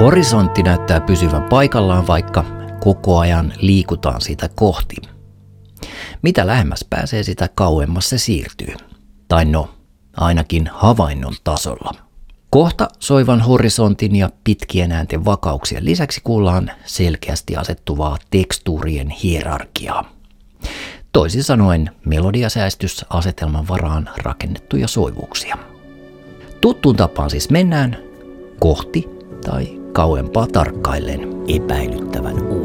Horisontti näyttää pysyvän paikallaan, vaikka koko ajan liikutaan sitä kohti. Mitä lähemmäs pääsee, sitä kauemmas se siirtyy. Tai no, ainakin havainnon tasolla. Kohta soivan horisontin ja pitkien äänten vakauksien lisäksi kuullaan selkeästi asettuvaa tekstuurien hierarkiaa. Toisin sanoen melodiasäästysasetelman varaan rakennettuja soivuuksia. Tuttuun tapaan siis mennään kohti tai kauempaa tarkkaillen epäilyttävän